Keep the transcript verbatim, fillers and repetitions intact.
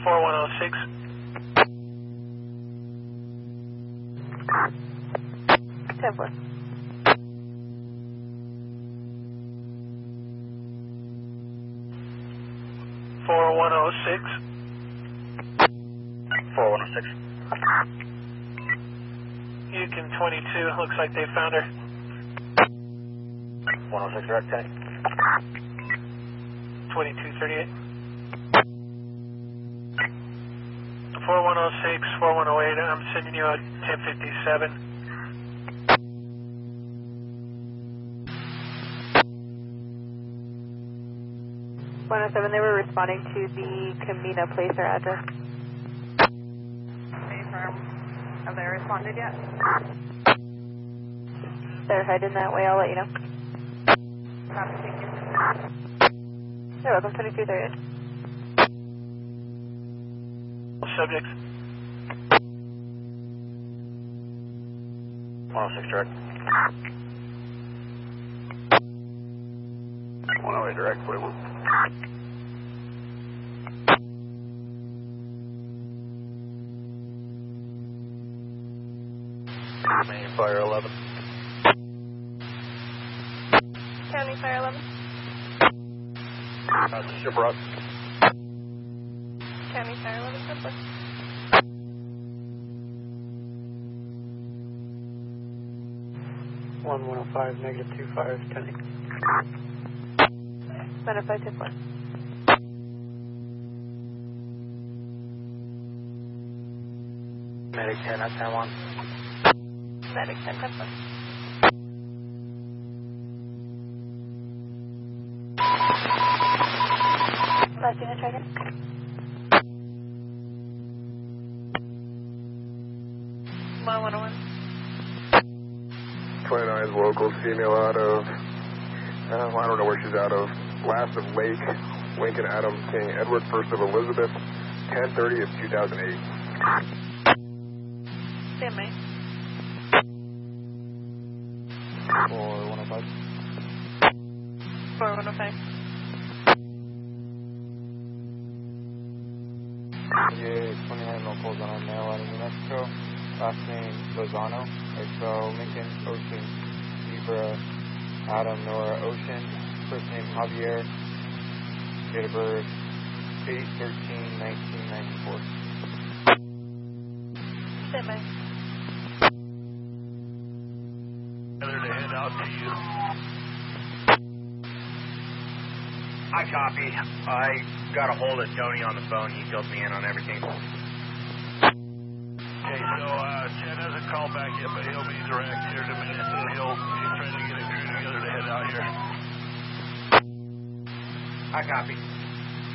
four one oh six. ten four. four one oh six. four one oh six. Yukon twenty-two, looks like they found her. one oh six direct, Kenny. twenty-two thirty-eight. four one oh six, four one oh eight, I'm sending you out ten fifty-seven. one oh seven, they were responding to the Camino Placer address. Confirm. Have they responded yet? They're heading that way, I'll let you know. Copy, thank you. You're welcome, twenty-two thirty-eight. Subjects. one oh six direct. one oh eight direct, forty-one. Main fire eleven. County Fire eleven. Uh, shipper up. County Fire eleven, Temple. one one oh five, negative two five, Kenny. one oh five, ten four. Medic ten at ten one. Medic ten, ten four. Last unit target. one one oh one. twenty-nine is local, female out of, uh, I don't know where she's out of, last of Lake, Lincoln Adams King, Edward, first of Elizabeth, ten thirty of two thousand eight. Stand by. four one oh five. four one oh five. twenty-nine locals on a male out of New Mexico. Last name Lozano. I spell Lincoln, Ocean, Zebra, Adam, Nora, Ocean. First name Javier. Date of birth eight thirteen nineteen ninety-four. Stand by. Together to head out to you. I copy. I got a hold of Tony on the phone. He filled me in on everything. Okay, so uh, Chad hasn't called back yet, but he'll be direct here in a minute. So he'll he's trying to get a crew together to head out here. I copy.